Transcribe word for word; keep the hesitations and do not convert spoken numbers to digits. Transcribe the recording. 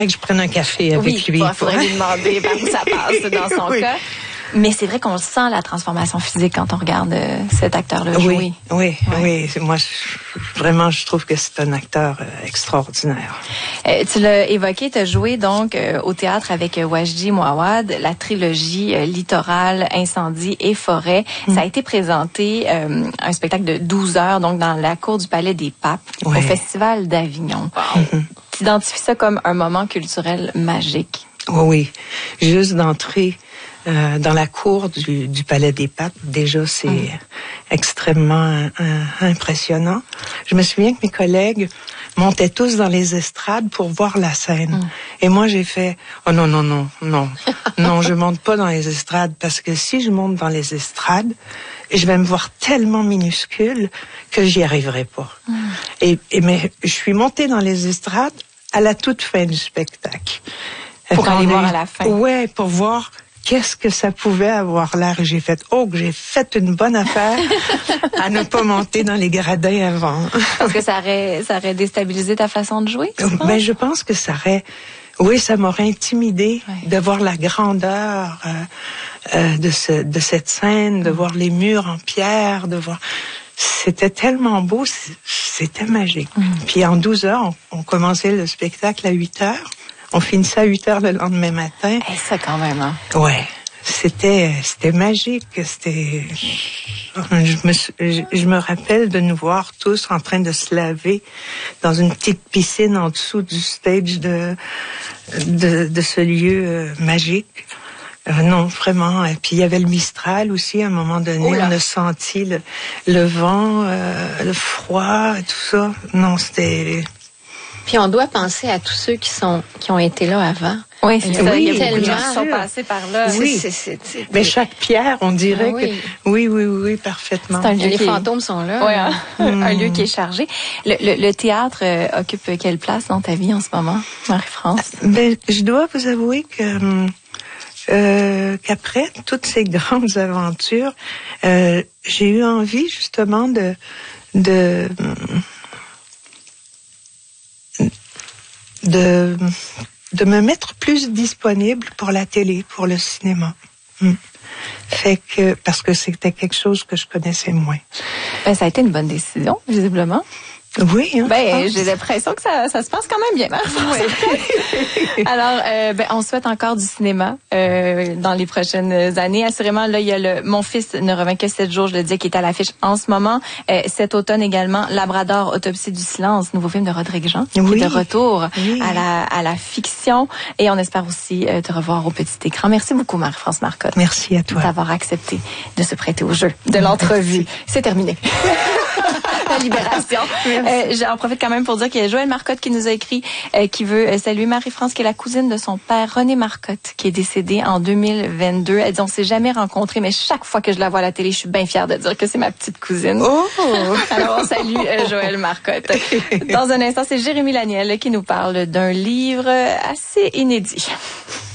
que je prenne un café avec oui, lui. Il faudrait lui demander par où ça passe dans son oui. cas. Mais c'est vrai qu'on sent la transformation physique quand on regarde euh, cet acteur-là jouer. Oui, oui, oui. oui. Moi, je, vraiment, je trouve que c'est un acteur euh, extraordinaire. Euh, tu l'as évoqué, tu as joué donc euh, au théâtre avec euh, Wajdi Mouawad, la trilogie euh, Littoral, Incendie et Forêt. Mm. Ça a été présenté, euh, un spectacle de douze heures, donc dans la cour du Palais des Papes, ouais. au Festival d'Avignon. Wow. Mm-hmm. Tu identifies ça comme un moment culturel magique. Oui, oui. Juste d'entrer Euh, dans la cour du, du Palais des Papes, déjà, c'est mmh. extrêmement euh, impressionnant. Je me souviens que mes collègues montaient tous dans les estrades pour voir la scène. Mmh. Et moi, j'ai fait, oh non, non, non, non, non, je monte pas dans les estrades, parce que si je monte dans les estrades, je vais me voir tellement minuscule que j'y arriverai pas. Mmh. Et, et mais je suis montée dans les estrades à la toute fin du spectacle. Pour aller voir à la fin. Ouais, pour voir qu'est-ce que ça pouvait avoir l'air. J'ai fait, oh, que j'ai fait une bonne affaire à ne pas monter dans les gradins avant. Parce que ça aurait, ça aurait déstabilisé ta façon de jouer, tu penses? Ben, je pense que ça aurait, oui, ça m'aurait intimidé ouais. de voir la grandeur euh, euh, de ce, de cette scène, de mmh. voir les murs en pierre, de voir. C'était tellement beau, c'était magique. Mmh. Puis en douze heures, on, on commençait le spectacle à huit heures. On finissait à huit heures le lendemain matin. Et ça quand même, hein? Ouais. C'était, c'était magique. C'était, je me, je, je me rappelle de nous voir tous en train de se laver dans une petite piscine en dessous du stage de, de, de ce lieu euh, magique. Euh, non, vraiment. Et puis il y avait le Mistral aussi. À un moment donné, oh on a senti le, le vent, euh, le froid, et tout ça. Non, c'était. Puis on doit penser à tous ceux qui sont qui ont été là avant. Oui, c'est ça. Oui, il y a beaucoup de gens qui sont passés par là. Oui. C'est, c'est, c'est, Mais chaque pierre, on dirait ah, oui. que oui, oui, oui, oui, parfaitement. C'est un lieu les qui fantômes est... sont là. Ouais, hein? mm. Un lieu qui est chargé. Le, le, le théâtre euh, occupe quelle place dans ta vie en ce moment, Marie-France? Ben, je dois vous avouer que euh, qu'après toutes ces grandes aventures, euh, j'ai eu envie justement de de de de me mettre plus disponible pour la télé, pour le cinéma. Mm. Fait que parce que c'était quelque chose que je connaissais moins. Ben ça a été une bonne décision, visiblement. Oui, hein, ben j'ai l'impression que ça, ça se passe quand même bien. Oui. Alors, euh, ben on souhaite encore du cinéma euh, dans les prochaines années. Assurément, là il y a le Mon fils ne revint que sept jours, je le disais, qui est à l'affiche en ce moment. Euh, cet automne également, Labrador, Autopsie du silence, nouveau film de Rodrigue Jean, oui. qui est de retour oui. à la à la fiction. Et on espère aussi euh, te revoir au petit écran. Merci beaucoup, Marie-France Marcotte. Merci à toi d'avoir accepté de se prêter au jeu de l'entrevue. C'est terminé. La libération. Euh, j'en profite quand même pour dire qu'il y a Joël Marcotte qui nous a écrit, euh, qui veut euh, saluer Marie-France, qui est la cousine de son père, René Marcotte, qui est décédé en deux mille vingt-deux. Elle dit, on s'est jamais rencontrés, mais chaque fois que je la vois à la télé, je suis bien fière de dire que c'est ma petite cousine. Oh! Alors, on salue euh, Joël Marcotte. Dans un instant, c'est Jérémy Laniel qui nous parle d'un livre assez inédit.